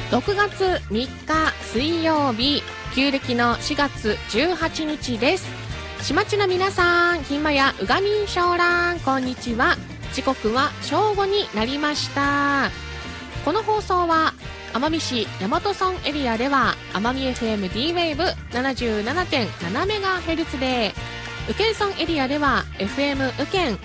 6月3日水曜日、旧暦の4月18日です。島地の皆さん、ひんまやうがみんしょうらん、こんにちは。時刻は正午になりました。この放送は奄美市大和村エリアでは奄美 FM D-Wave77.7MHz で、宇検村エリアでは FM 宇検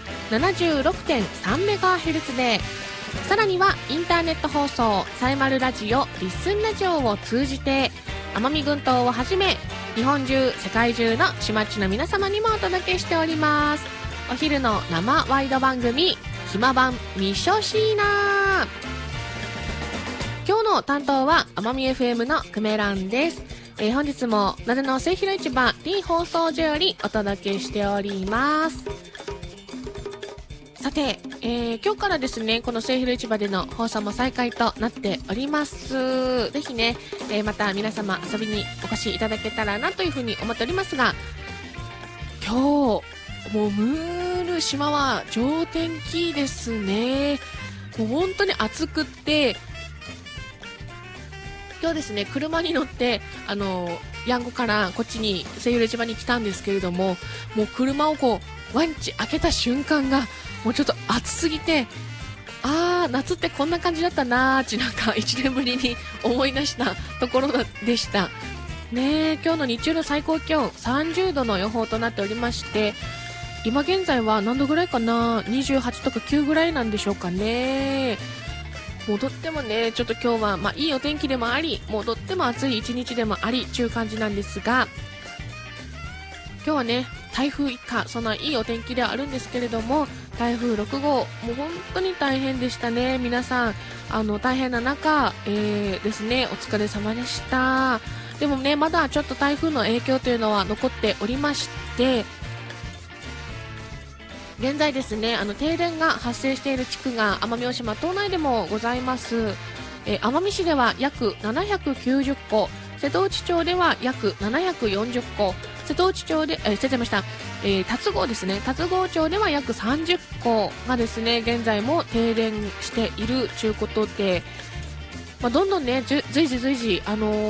76.3MHz で、さらにはインターネット放送サイマルラジオリッスンラジオを通じて奄美群島をはじめ日本中世界中の島地の皆様にもお届けしております。お昼の生ワイド番組ひまばんみしょしーな。今日の担当は奄美 FM のくめらんです。本日も灘の末広市場 D 放送所よりお届けしております。さて、今日からですね、この末広市場での放送も再開となっております。ぜひね、また皆様遊びにお越しいただけたらなというふうに思っておりますが、今日もうムール島は上天気ですね。もう本当に暑くって、今日ですね、車に乗ってヤンゴからこっちに末広市場に来たんですけれども、もう車をこうワンチ開けた瞬間がもうちょっと暑すぎて、夏ってこんな感じだったなーってなんか1年ぶりに思い出したところでしたね。今日の日中の最高気温30度の予報となっておりまして、今現在は何度ぐらいかな、28とか9ぐらいなんでしょうかね。もうとってもね、ちょっと今日は、いいお天気でもあり、もうとっても暑い一日でもありという感じなんですが、今日はね、台風一過、そんないいお天気ではあるんですけれども、台風6号、もう本当に大変でしたね。皆さん大変な中、ですね、お疲れ様でした。でもね、まだちょっと台風の影響というのは残っておりまして、現在ですね、停電が発生している地区が奄美大島島内でもございます。奄美市では約790戸、瀬戸内町では約740戸、瀬戸内町で、失礼しました、龍郷ですね、龍郷町では約30戸がですね、現在も停電しているということで、どんどんね、随時、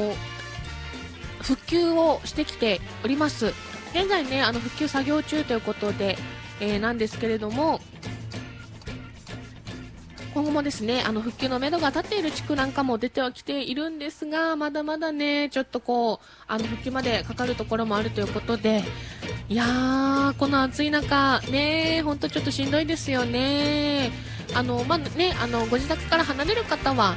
復旧をしてきております。現在ね、復旧作業中ということで、なんですけれども、今後もですね、復旧のめどが立っている地区なんかも出てはきているんですが、まだまだね、ちょっとこう復旧までかかるところもあるということで、いやー、この暑い中ね、ほんとちょっとしんどいですよね。ご自宅から離れる方は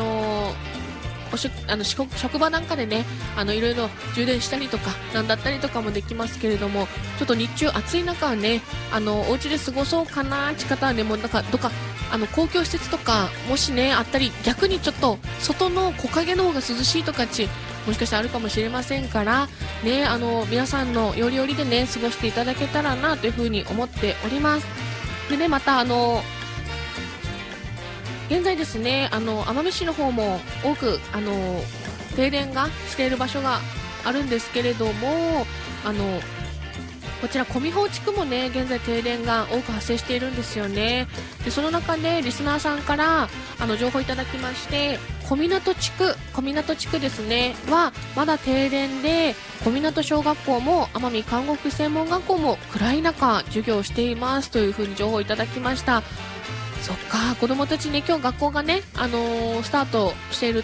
職場なんかでね、いろいろ充電したりとかなんだったりとかもできますけれども、ちょっと日中暑い中はね、お家で過ごそうかなって方はね、もうなんかどっか公共施設とかもしねあったり、逆にちょっと外の木陰の方が涼しいとかもしかしたらあるかもしれませんからね、皆さんのよりよりでね過ごしていただけたらなというふうに思っております。でね、また現在ですね、奄美市の方も多く停電がしている場所があるんですけれども、こちら小見宝地区もね、現在停電が多く発生しているんですよね。でその中でリスナーさんから情報いただきまして、小湊地区ですねはまだ停電で、小湊小学校も奄美看護婦専門学校も暗い中授業をしていますというふうに情報いただきました。そっか、子供たちね、今日学校がね、スタートしている